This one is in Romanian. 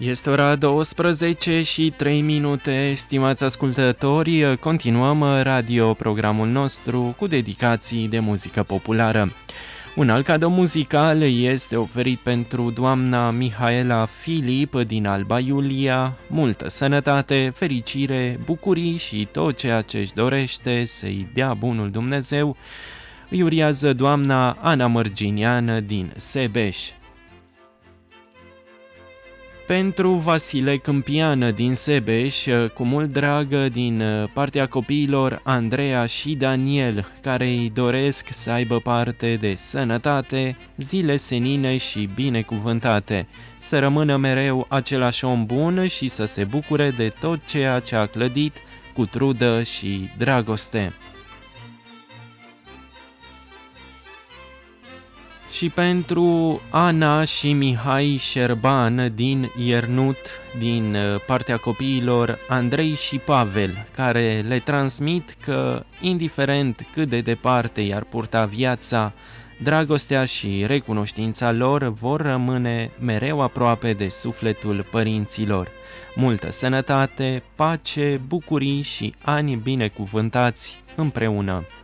Este ora 12 și 3 minute, stimați ascultători, continuăm radioprogramul nostru cu dedicații de muzică populară. Un alt cadou muzical este oferit pentru doamna Mihaela Filip din Alba Iulia, multă sănătate, fericire, bucurii și tot ceea ce își dorește să-i dea bunul Dumnezeu, îi uriază doamna Ana Mărginian din Sebeș. Pentru Vasile Câmpian din Sebeș, cu mult drag din partea copiilor Andreea și Daniel, care îi doresc să aibă parte de sănătate, zile senine și binecuvântate, să rămână mereu același om bun și să se bucure de tot ceea ce a clădit cu trudă și dragoste. Și pentru Ana și Mihai Șerban din Iernut, din partea copiilor Andrei și Pavel, care le transmit că, indiferent cât de departe i-ar purta viața, dragostea și recunoștința lor vor rămâne mereu aproape de sufletul părinților. Multă sănătate, pace, bucurii și ani binecuvântați împreună!